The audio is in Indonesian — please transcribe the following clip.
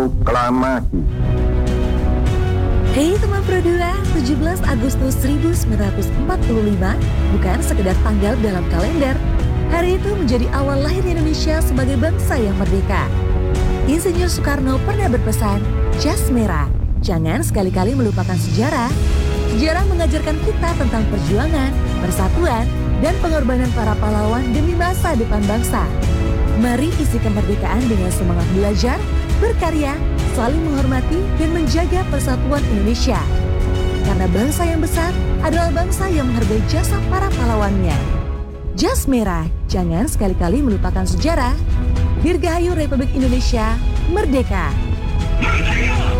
proklamasi. Hei teman Pro 2, 17 Agustus 1945 bukan sekedar tanggal dalam kalender. Hari itu menjadi awal lahir Indonesia sebagai bangsa yang merdeka. Insinyur Soekarno pernah berpesan, jas merah, jangan sekali-kali melupakan sejarah. Sejarah mengajarkan kita tentang perjuangan, persatuan, dan pengorbanan para pahlawan demi masa depan bangsa. Mari isi kemerdekaan dengan semangat belajar, berkarya, saling menghormati, dan menjaga persatuan Indonesia. Karena bangsa yang besar adalah bangsa yang menghargai jasa para pahlawannya. Jas merah, jangan sekali-kali melupakan sejarah. Dirgahayu Republik Indonesia, merdeka! Merdeka!